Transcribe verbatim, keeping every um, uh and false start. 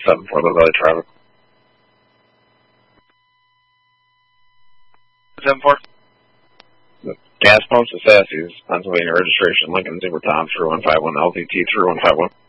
seven four, the Valley Traffic. seven four. Gas pumps and Sassy's, Pennsylvania registration, Lincoln Zebra Tom, three one five one, L V T three one five one.